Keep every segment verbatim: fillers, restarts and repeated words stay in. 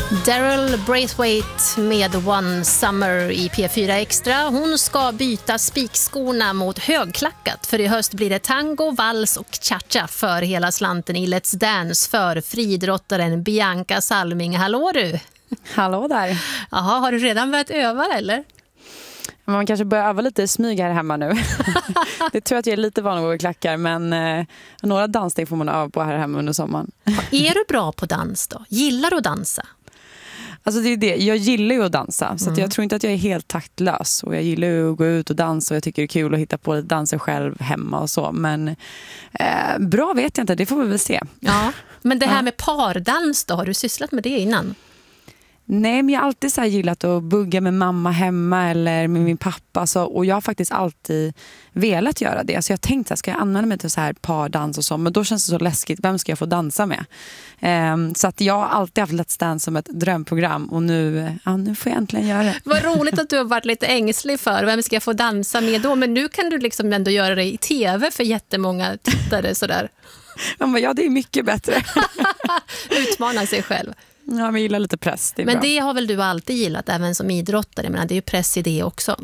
Daryl Braithwaite med One Summer i P fyra Extra. Hon ska byta spikskorna mot högklackat, för i höst blir det tango, vals och cha-cha för hela slanten i Let's Dance för friidrottaren Bianca Salming. Hallå du! Hallå där! Jaha, har du redan börjat öva eller? Man kanske börjar öva lite smyg här hemma nu. Det tror jag att jag är lite van att gå i klackar, men eh, några danssteg får man öva på här hemma under sommaren. Är du bra på dans då? Gillar du att dansa? Alltså det är det. Jag gillar ju att dansa, så Mm. att jag tror inte att jag är helt taktlös. Och jag gillar ju att gå ut och dansa, och jag tycker det är kul att hitta på lite danser själv hemma och så. Men eh, bra vet jag inte, det får vi väl se. Ja, men det här Ja. med pardans då, har du sysslat med det innan? Nej, men jag har alltid så här gillat att bugga med mamma hemma eller med min pappa. Så, och jag har faktiskt alltid velat göra det. Så jag tänkte att ska jag använda mig till så här pardans och så. Men då känns det så läskigt. Vem ska jag få dansa med? Um, så att jag har alltid haft Let's Dance som ett drömprogram. Och nu, ja, nu får jag äntligen göra det. Vad roligt att du har varit lite ängslig för vem ska jag få dansa med då. Men nu kan du liksom ändå göra det i tv för jättemånga tittare sådär. Ja, det är mycket bättre. Utmana sig själv. Ja, men jag gillar lite press. Det är Men bra. det har väl du alltid gillat, även som idrottare? Men det är ju press i det också.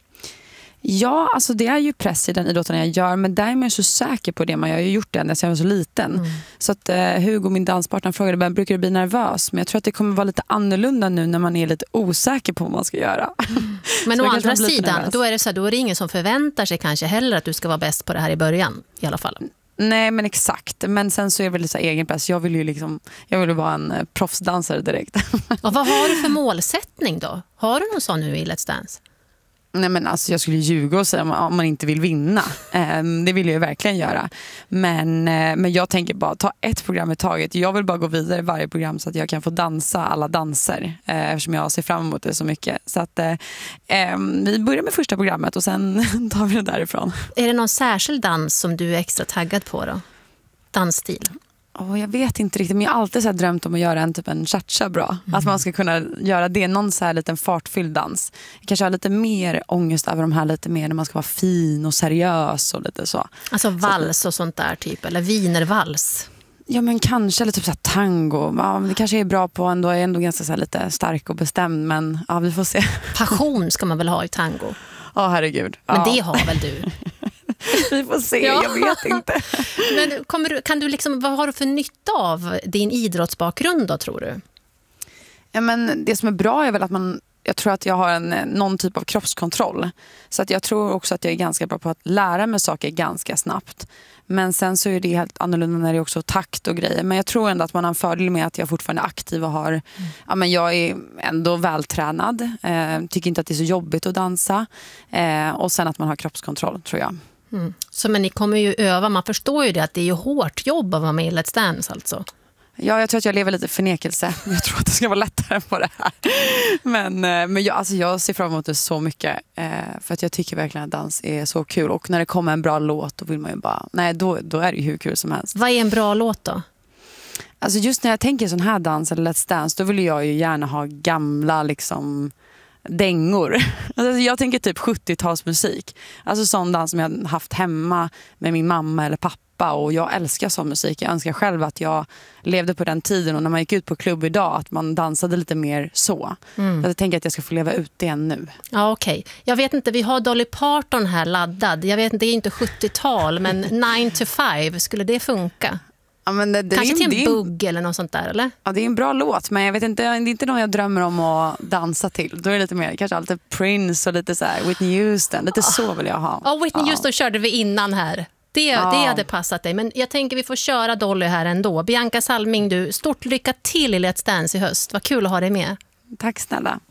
Ja, alltså det är ju press i den idrotten jag gör, men där är man så säker på det. Man har ju gjort det när jag var så liten. Mm. Så att eh, Hugo, min danspartner, frågade, brukar du bli nervös? Men jag tror att det kommer vara lite annorlunda nu när man är lite osäker på vad man ska göra. Mm. Men å andra sidan, då är, det så här, då är det ingen som förväntar sig kanske heller att du ska vara bäst på det här i början i alla fall. Nej, men exakt. Men sen så är det väl lite så egen press. Jag vill ju liksom, jag vill vara en proffsdansare direkt. Och vad har du för målsättning då? Har du någon sån nu i Let's Dance? Nej, men alltså jag skulle ljuga och säga om man inte vill vinna. Det vill jag ju verkligen göra. Men, men jag tänker bara ta ett program i taget. Jag vill bara gå vidare i varje program så att jag kan få dansa alla danser. Eftersom jag ser fram emot det så mycket. Så att eh, vi börjar med första programmet och sen tar vi det därifrån. Är det någon särskild dans som du är extra taggad på då? Dansstil? Oh, jag vet inte riktigt, men jag har alltid så här drömt om att göra en typ en cha-cha bra. Mm. Att man ska kunna göra det, någon så här liten fartfylld dans. Jag kanske har lite mer ångest över de här lite mer när man ska vara fin och seriös och lite så. Alltså vals och sånt där typ, eller wienervals. Ja, men kanske, eller typ så här tango. Ja, det kanske är bra på ändå, är ändå ganska så här lite stark och bestämd, men ja, vi får se. Passion ska man väl ha i tango? Ja, oh, herregud. Men ja. det har väl du? Vi får se, ja. Jag vet inte. Men kommer du, kan du liksom, vad har du för nytta av din idrottsbakgrund då, tror du? Ja, men det som är bra är väl att man, jag tror att jag har en, någon typ av kroppskontroll. Så att jag tror också att jag är ganska bra på att lära mig saker ganska snabbt. Men sen så är det helt annorlunda när det är också takt och grejer. Men jag tror ändå att man har en fördel med att jag fortfarande är aktiv och har, mm. ja, men jag är ändå vältränad. Eh, tycker inte att det är så jobbigt att dansa. Eh, och sen att man har kroppskontroll, tror jag. Mm. Så men ni kommer ju öva, man förstår ju det att det är ju hårt jobb att vara med i Let's Dance alltså. Ja, jag tror att jag lever lite förnekelse. Jag tror att det ska vara lättare på det här. Men, men jag, alltså jag ser fram emot det så mycket. Eh, för att jag tycker verkligen att dans är så kul. Och när det kommer en bra låt, då vill man ju bara... Nej, då, då är det ju hur kul som helst. Vad är en bra låt då? Alltså just när jag tänker sån här dans eller Let's Dance, då vill jag ju gärna ha gamla liksom... dängor. Alltså jag tänker typ sjuttiotalsmusik. Alltså sån dans som jag haft hemma med min mamma eller pappa. Och jag älskar sån musik. Jag önskar själv att jag levde på den tiden. Och när man gick ut på klubb idag, att man dansade lite mer så. Mm. Jag tänker att jag ska få leva ut det nu. Ja, okej. Okay. Jag vet inte, vi har Dolly Parton här laddad. Jag vet inte, det är inte sjuttiotal, men nine to five, skulle det funka? Ja, men det, det kanske är, till en det är, bugg eller något sånt där, eller? Ja, det är en bra låt, men jag vet inte, det är inte någon jag drömmer om att dansa till. Då är det lite mer, kanske alltid Prince och lite så här Whitney Houston. Lite så vill jag ha. Ja, Whitney ja. Houston körde vi innan här. Det, ja. det hade passat dig. Men jag tänker vi får köra Dolly här ändå. Bianca Salming, du, stort lycka till i Let's Dance i höst. Vad kul att ha dig med. Tack snälla.